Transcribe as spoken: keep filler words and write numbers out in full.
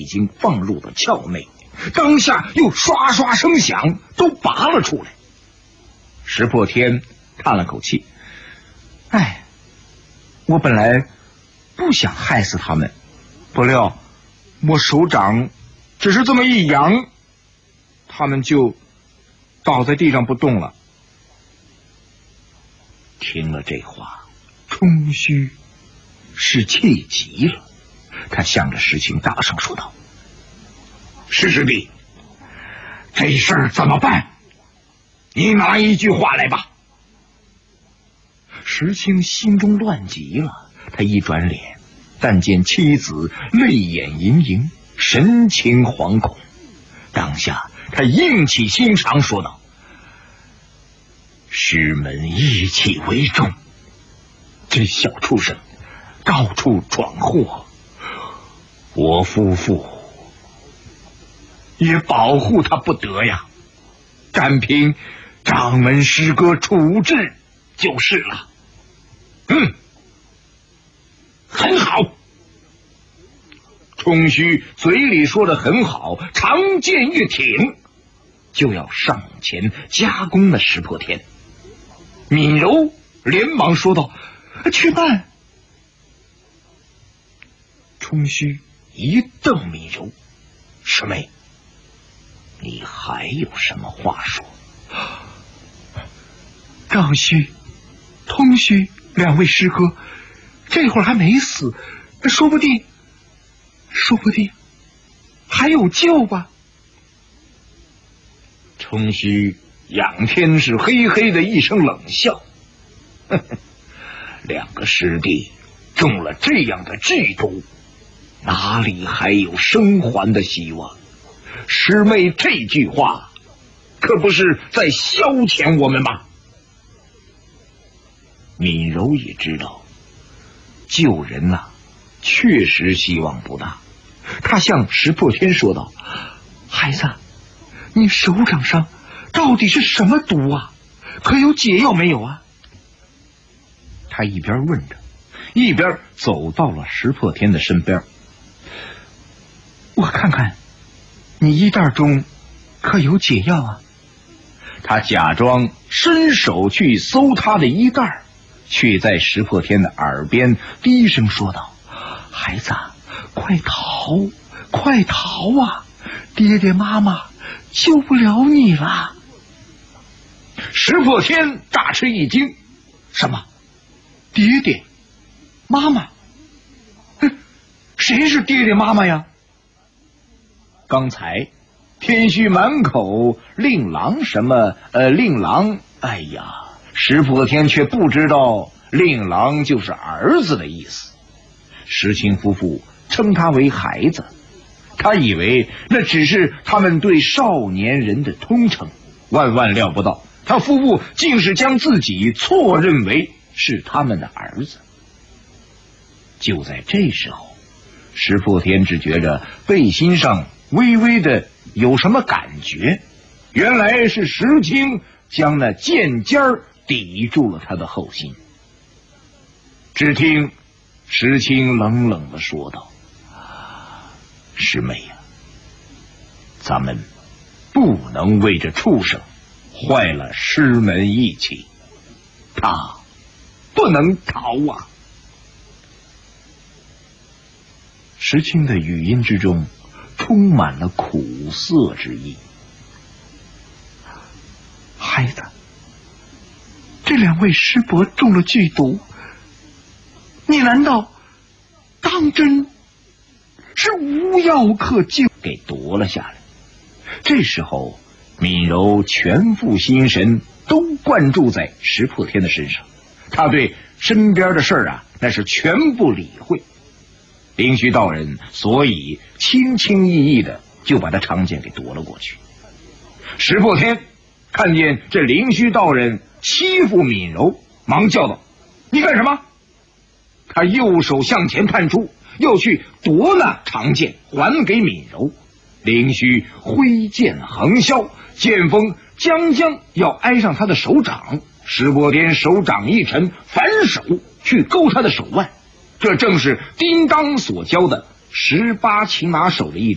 经放入了鞘内，当下又刷刷声响，都拔了出来。石破天叹了口气：“哎，我本来不想害死他们，不料我手掌只是这么一扬，他们就倒在地上不动了。”听了这话，冲虚是气极了，他向着石青大声说道：“石师弟，这事儿怎么办？你拿一句话来吧。”石青心中乱极了，他一转脸，但见妻子泪眼盈盈，神情惶恐。当下他硬起心肠说道：“师门义气为重，这小畜生到处闯祸，我夫妇也保护他不得呀，单凭掌门师哥处置就是了。”“嗯，很好。”冲虚嘴里说的很好，长剑一挺，就要上前夹攻了石破天。闵柔连忙说道：“去慢！”冲虚一瞪闵柔：“师妹，你还有什么话说？”张虚、通虚两位师哥这会儿还没死，说不定说不定还有救吧。冲虚仰天是嘿嘿的一声冷笑：“呵呵，两个师弟中了这样的剧毒，哪里还有生还的希望？师妹这句话可不是在消遣我们吗？”闵柔也知道救人呐、啊，确实希望不大。他向石破天说道：“孩子，你手掌上到底是什么毒啊？可有解药没有啊？”他一边问着，一边走到了石破天的身边：“我看看你衣袋中可有解药啊？”他假装伸手去搜他的衣袋，却在石破天的耳边低声说道：“孩子，快逃，快逃啊！爹爹妈妈救不了你了。”石破天大吃一惊：“什么？爹爹妈妈？哼，谁是爹爹妈妈呀？”刚才天虚满口令郎什么呃令郎，哎呀，石破天却不知道令郎就是儿子的意思。石青夫妇称他为孩子，他以为那只是他们对少年人的通称，万万料不到他夫妇竟是将自己错认为是他们的儿子。就在这时候，石破天只觉着背心上微微的有什么感觉，原来是石青将那剑尖儿抵住了他的后心。只听石青冷冷的说道：“师妹呀、啊，咱们不能为这畜生坏了师门义气，他不能逃啊！”石青的语音之中充满了苦涩之意。孩子，这两位师伯中了剧毒，你难道当真是无药可救？给夺了下来。这时候闵柔全副心神都灌注在石破天的身上，他对身边的事儿啊那是全不理会。灵虚道人所以轻轻易易的就把他长剑给夺了过去。石破天看见这灵虚道人欺负闵柔，忙叫道：“你干什么？”他右手向前探出，要去夺那长剑还给闵柔。灵虚挥剑横削，剑锋将将要挨上他的手掌。石破天手掌一沉，反手去勾他的手腕。这正是叮当所教的十八擒拿手的一